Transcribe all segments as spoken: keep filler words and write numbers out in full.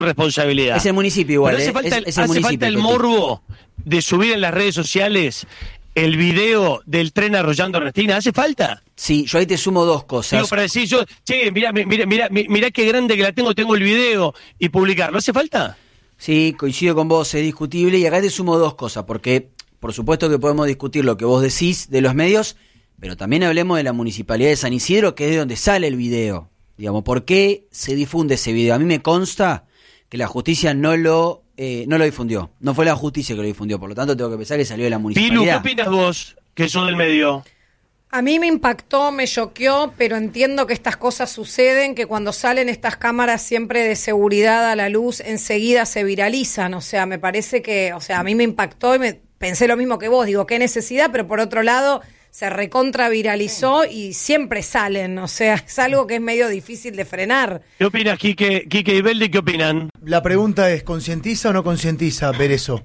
responsabilidad. Es el municipio igual, Pero hace ¿eh? falta, es, es el, el hace falta el Coti. morbo de subir en las redes sociales el video del tren arrollando a Ernestina. ¿Hace falta? Sí, yo ahí te sumo dos cosas. Digo, para decir yo, che, mirá, mirá, mirá, mirá qué grande que la tengo, tengo el video y publicarlo. ¿Hace falta? Sí, coincido con vos, es discutible, y acá te sumo dos cosas, porque por supuesto que podemos discutir lo que vos decís de los medios, pero también hablemos de la Municipalidad de San Isidro, que es de donde sale el video. Digamos, ¿por qué se difunde ese video? A mí me consta que la justicia no lo eh, no lo difundió. No fue la justicia que lo difundió, por lo tanto tengo que pensar que salió de la Municipalidad. Pilu, ¿qué opinas vos, que sos del medio? A mí me impactó, me choqueó, pero entiendo que estas cosas suceden, que cuando salen estas cámaras siempre de seguridad a la luz, enseguida se viralizan. O sea, me parece que, o sea, a mí me impactó y me pensé lo mismo que vos. Digo, qué necesidad, pero por otro lado se recontra viralizó y siempre salen. O sea, es algo que es medio difícil de frenar. ¿Qué opinas, Quique, Quique y Beldi? ¿Qué opinan? La pregunta es, ¿concientiza o no concientiza ver eso?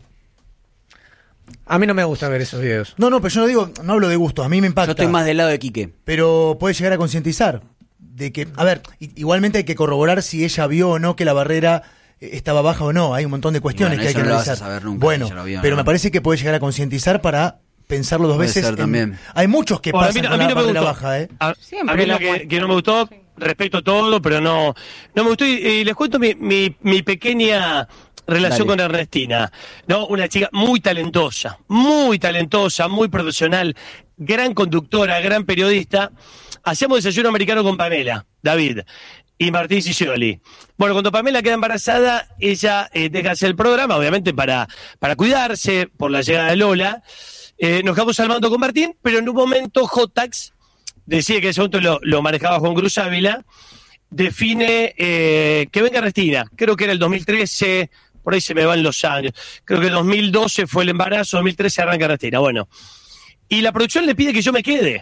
A mí no me gusta ver esos videos. No, no, pero yo no digo, no hablo de gusto, a mí me impacta. Yo estoy más del lado de Quique. Pero puede llegar a concientizar. De que, a ver, igualmente hay que corroborar si ella vio o no que la barrera estaba baja o no. Hay un montón de cuestiones bueno, que hay que no analizar. Lo vas a saber nunca, bueno, si vio, pero ¿no? me parece que puede llegar a concientizar para pensarlo dos puede veces. Ser en, también. Hay muchos que Bueno, pasan a mí, con a mí la no me barrera gustó. baja, ¿eh? A, Siempre a mí lo lo que, muestran. que no me gustó, respeto todo, pero no, no me gustó. Y, y les cuento mi, mi, mi pequeña relación Dale. con Ernestina. No, una chica muy talentosa, muy talentosa, muy profesional, gran conductora, gran periodista. Hacíamos desayuno americano con Pamela, David y Martín Sicioli. Bueno, cuando Pamela queda embarazada, ella eh, deja hacer el programa, obviamente para, para cuidarse por la llegada de Lola. Eh, nos quedamos al mando con Martín, pero en un momento Jotax decide que ese momento lo, lo manejaba Juan Cruz Ávila, define eh, que venga Ernestina. Creo que era el dos mil trece, por ahí se me van los años. Creo que el dos mil doce fue el embarazo, dos mil trece arranca Ernestina. Bueno, y la producción le pide que yo me quede.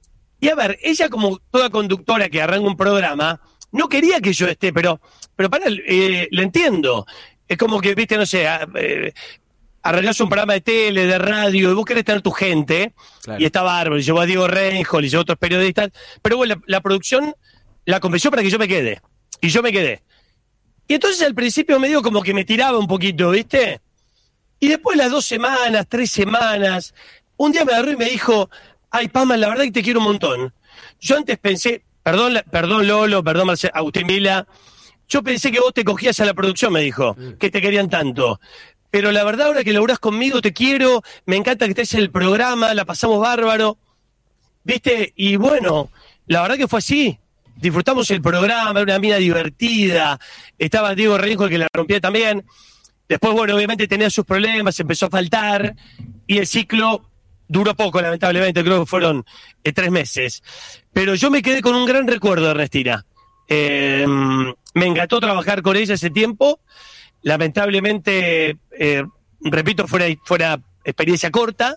Y a ver, ella como toda conductora que arranca un programa, no quería que yo esté, pero, pero para, eh, le entiendo. Es como que, viste, no sé, eh, arreglás un programa de tele, de radio, y vos querés tener tu gente, Claro. y está bárbaro, y llevó a Diego Reinhold, y llevó a otros periodistas, pero bueno, la, la producción la convenció para que yo me quede, y yo me quedé. Y entonces al principio me digo como que me tiraba un poquito, ¿viste? Y después las dos semanas, tres semanas, un día me agarró y me dijo, ay, Pama, la verdad que te quiero un montón. Yo antes pensé, perdón, perdón Lolo, perdón Marcelo, Agustín Vila, yo pensé que vos te cogías a la producción, me dijo, que te querían tanto. Pero la verdad, ahora que laburás conmigo, te quiero, me encanta que estés en el programa, la pasamos bárbaro. ¿Viste? Y bueno, la verdad que fue así. Disfrutamos el programa, era una mina divertida. Estaba Diego Reinhold que la rompía también. Después, bueno, obviamente tenía sus problemas, empezó a faltar. Y el ciclo duró poco, lamentablemente, creo que fueron eh, tres meses. Pero yo me quedé con un gran recuerdo de Ernestina. Eh, me encantó trabajar con ella ese tiempo. Lamentablemente, eh, repito, fuera, fuera experiencia corta.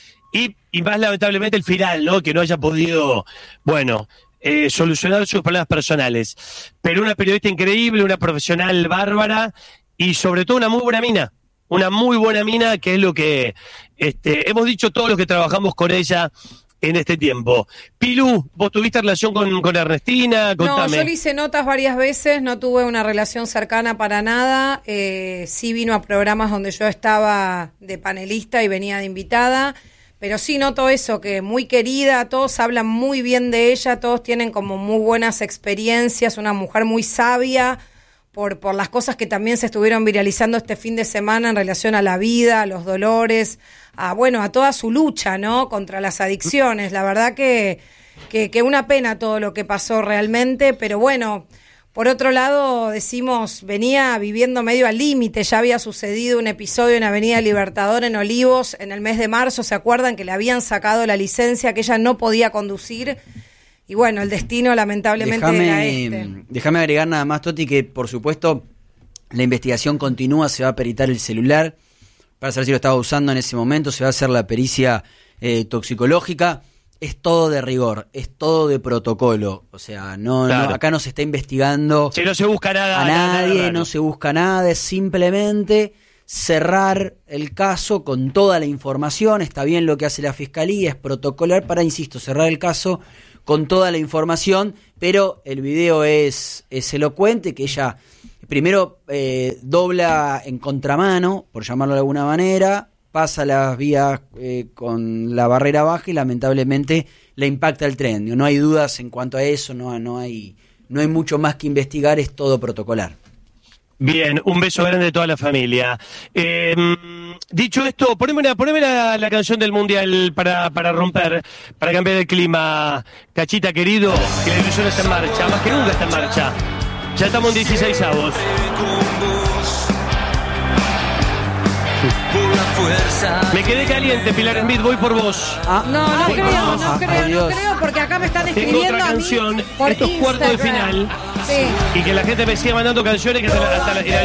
Y, y más lamentablemente el final, ¿no? Que no haya podido, bueno, eh, solucionar sus problemas personales. Pero una periodista increíble, una profesional bárbara y sobre todo una muy buena mina. Una muy buena mina, que es lo que este, hemos dicho todos los que trabajamos con ella en este tiempo. Pilu, ¿vos tuviste relación con, con Ernestina? Contame. No, yo le hice notas varias veces, no tuve una relación cercana para nada. Eh, sí vino a programas donde yo estaba de panelista y venía de invitada. Pero sí noto eso, que muy querida, todos hablan muy bien de ella, todos tienen como muy buenas experiencias, una mujer muy sabia por, por las cosas que también se estuvieron viralizando este fin de semana en relación a la vida, a los dolores, a bueno, a toda su lucha, ¿no? Contra las adicciones. La verdad que, que, que una pena todo lo que pasó realmente, pero bueno. Por otro lado, decimos, venía viviendo medio al límite, ya había sucedido un episodio en Avenida Libertador en Olivos en el mes de marzo, ¿se acuerdan? Que le habían sacado la licencia, que ella no podía conducir, y bueno, el destino lamentablemente Déjame, era este. Déjame agregar nada más, Toti, que por supuesto la investigación continúa, se va a peritar el celular, para saber si lo estaba usando en ese momento, se va a hacer la pericia eh, toxicológica. Es todo de rigor, es todo de protocolo, o sea, no, Claro. no acá no se está investigando Si no se busca nada. a nada, nadie, nada, no se busca nada, es simplemente cerrar el caso con toda la información. Está bien lo que hace la Fiscalía, es protocolar para, insisto, cerrar el caso con toda la información, pero el video es, es elocuente, que ella primero eh, dobla en contramano, por llamarlo de alguna manera, pasa las vías eh, con la barrera baja y lamentablemente le impacta el tren. No hay dudas en cuanto a eso, no, no hay no hay mucho más que investigar, es todo protocolar. Bien, un beso grande de toda la familia. Eh, dicho esto, poneme, una, poneme la, la canción del Mundial para, para romper, para cambiar el clima. Cachita querido, que la ilusión está en marcha, más que nunca está en marcha. Ya estamos en dieciséis avos. Me quedé caliente, Pilar Smith, voy por vos. Ah, No, no Voy creo, por no vos. creo, Ay, no Dios. creo, porque acá me están Tengo escribiendo otra a mí canción, por esto es cuarto de Instagram. final. Sí. Y que la gente me siga mandando canciones que hasta la, hasta la-